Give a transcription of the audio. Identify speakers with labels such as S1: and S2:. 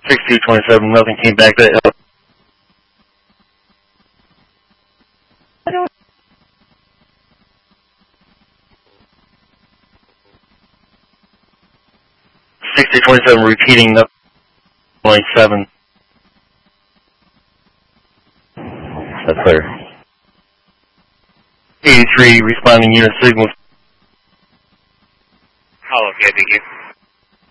S1: 6227, nothing came back. That 6227, repeating the 27. That's clear. 83, responding unit signals.
S2: Oh, okay, thank you.